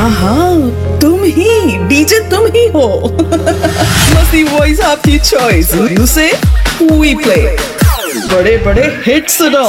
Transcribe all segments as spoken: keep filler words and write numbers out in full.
हाँ हाँ, तुम ही डीजे, तुम ही हो। मस्ती वॉइस आपकी चॉइस, म्यूजिक वी प्ले, बड़े बड़े हिट्स सुनो।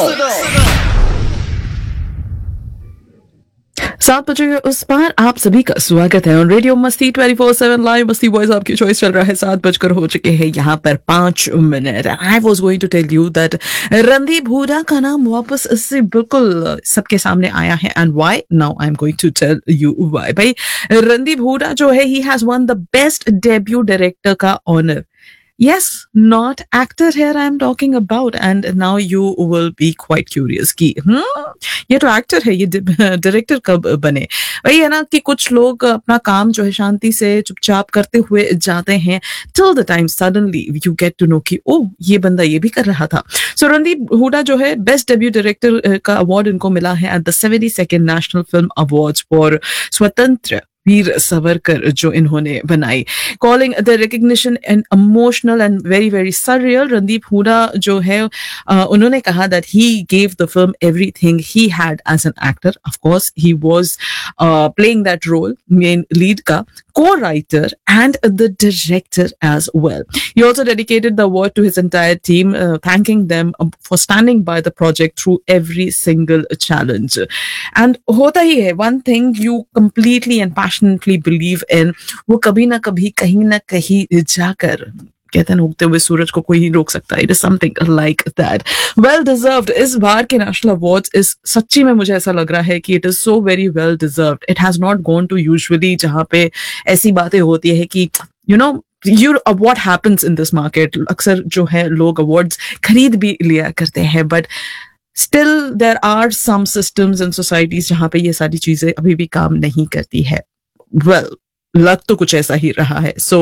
सात बजे उस पार आप सभी का स्वागत है ऑन रेडियो मस्ती ट्वेंटी फोर सेवन लाइव। मस्ती वॉइस आपकी चॉइस चल रहा है। सात बजकर हो चुके हैं यहाँ पर पांच minute. I was going to tell you that Randeep Hooda का नाम वापस से बिल्कुल सबके सामने आया है and why now I am going to tell you why. भाई रणदीप हुडा जो है he has one the best debut director का honour. Yes, not actor here I am talking about, and now you will be quite curious कि hmm, ये तो actor है, ये director कब बने। वही है ना कि कुछ लोग अपना काम जो है शांति से चुपचाप करते हुए जाते हैं till the time suddenly you get to know कि ओह ये बंदा ये भी कर रहा था। सो रणदीप हुडा जो है बेस्ट डेब्यू डायरेक्टर का अवार्ड इनको मिला है at the seventy second national film awards for स्वतंत्र वीर सावरकर जो इन्होंने बनाई। Calling the recognition and emotional and very very surreal, Randeep Hooda जो है uh, उन्होंने कहा that he gave the film everything he had as an actor. Of course he was playing that role, main lead का co-writer and the director as well. He also dedicated the award to his entire team, uh, thanking them for standing by the project through every single challenge. And होता ही है, one thing you completely and passionately believe in, वो कभी ना कभी कहीं ना कहीं जाकर कहते हैं उगते हुए सूरज को कोई नहीं रोक सकता। It is something like that. Well deserved. इस बार के नेशनल अवार्ड्स इस सच्ची में मुझे ऐसा लग रहा है कि it is so very well deserved. It has not gone to usually जहाँ पे ऐसी बातें होती है कि you know you what happens in this market, अक्सर जो है लोग अवार्ड्स खरीद भी लिया करते हैं, but still there are some systems and societies जहाँ पे ये सारी चीजें अभी भी काम नहीं करती है। वेल लग तो कुछ ऐसा ही रहा है। सो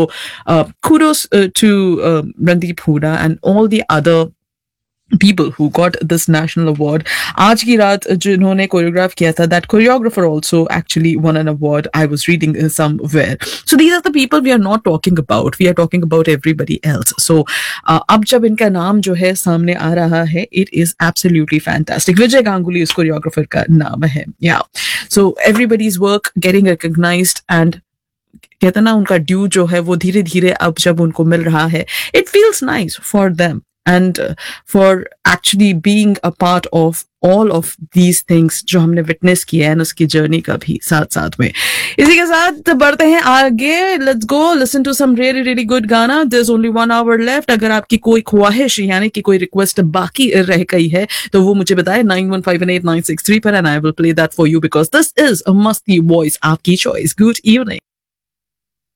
kudos to Randeep Hooda and all the other people who got this national award. आज की रात जिन्होंने कोरियोग्राफ किया था, that choreographer also actually won an award. I was reading uh, somewhere. So these are the people we are not talking about. We are talking about everybody else. So uh, अब जब इनका नाम जो है सामने आ रहा है, it is absolutely fantastic. विजय गांगुली इस कोरियोग्राफर का नाम है। Yeah. So everybody's work getting recognized and कहते ना उनका ड्यू जो है वो धीरे धीरे अब जब उनको मिल रहा है, it feels nice for them and for actually being a part of all of these things जो हमने विटनेस किया है उसकी जर्नी का भी साथ साथ में। इसी के साथ बढ़ते हैं आगे। Let's go listen to some really really good गाना। There is only one hour left. अगर आपकी कोई ख्वाहिश यानी कि कोई रिक्वेस्ट बाकी रह गई है तो वो मुझे बताए nine one five eight nine six three पर and I will play that for you because this is a मस्ती वॉइस आपकी चॉइस। Good evening.